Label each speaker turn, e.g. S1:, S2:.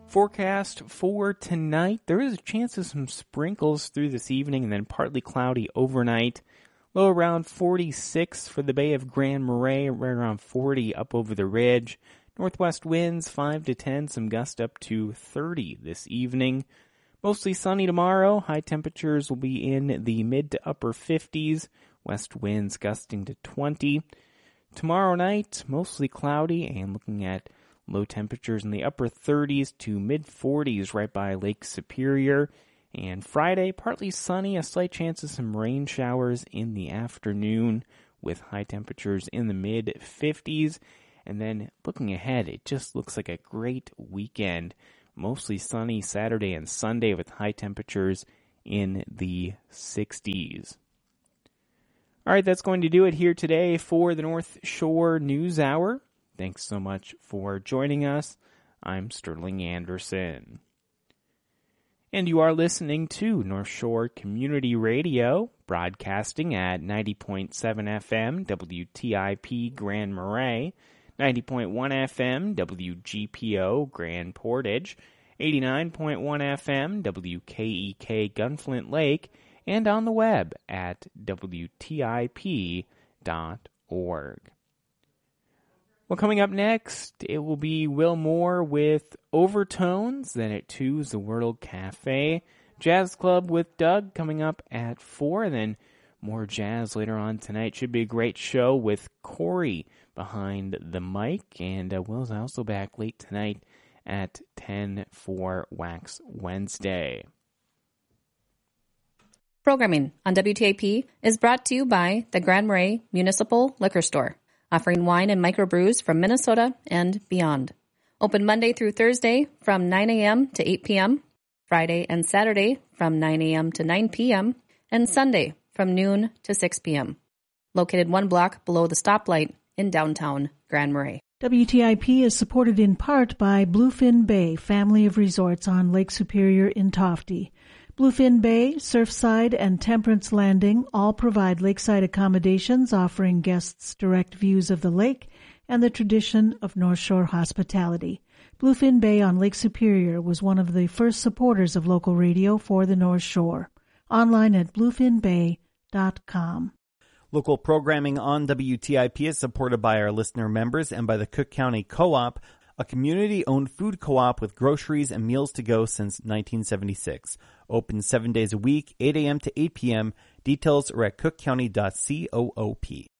S1: Forecast for tonight, there is a chance of some sprinkles through this evening and then partly cloudy overnight. Low around 46 for the Bay of Grand Marais, right around 40 up over the ridge. Northwest winds 5 to 10, some gust up to 30 this evening. Mostly sunny tomorrow. High temperatures will be in the mid to upper 50s. West winds gusting to 20. Tomorrow night, mostly cloudy and looking at low temperatures in the upper 30s to mid 40s right by Lake Superior. And Friday, partly sunny, a slight chance of some rain showers in the afternoon with high temperatures in the mid 50s. And then looking ahead, it just looks like a great weekend. Mostly sunny Saturday and Sunday with high temperatures in the 60s. All right, that's going to do it here today for the North Shore News Hour. Thanks so much for joining us. I'm Sterling Anderson. And you are listening to North Shore Community Radio, broadcasting at 90.7 FM WTIP Grand Marais, 90.1 FM WGPO Grand Portage, 89.1 FM WKEK Gunflint Lake, and on the web at WTIP.org. Well, coming up next, it will be Will Moore with Overtones. Then at 2 is the World Cafe. Jazz Club with Doug coming up at 4. And then more jazz later on tonight. Should be a great show with Corey behind the mic. And Will's also back late tonight at 10 for Wax Wednesday.
S2: Programming on WTAP is brought to you by the Grand Marais Municipal Liquor Store, offering wine and microbrews from Minnesota and beyond. Open Monday through Thursday from 9 a.m. to 8 p.m., Friday and Saturday from 9 a.m. to 9 p.m., and Sunday from noon to 6 p.m. Located 1 block below the stoplight in downtown Grand Marais.
S3: WTIP is supported in part by Bluefin Bay, family of resorts on Lake Superior in Tofte. Bluefin Bay, Surfside, and Temperance Landing all provide lakeside accommodations offering guests direct views of the lake and the tradition of North Shore hospitality. Bluefin Bay on Lake Superior was one of the first supporters of local radio for the North Shore. Online at bluefinbay.com.
S4: Local programming on WTIP is supported by our listener members and by the Cook County Co-op, a community-owned food co-op with groceries and meals to go since 1976. Open 7 days a week, 8 a.m. to 8 p.m. Details are at cookcounty.coop.